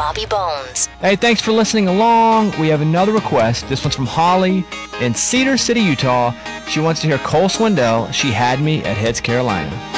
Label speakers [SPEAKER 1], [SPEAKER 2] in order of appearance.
[SPEAKER 1] Bobby Bones.
[SPEAKER 2] Hey, thanks for listening along. We have another request. This one's from Holly in Cedar City, Utah. She wants to hear Cole Swindell, She Had Me at Heads, Carolina.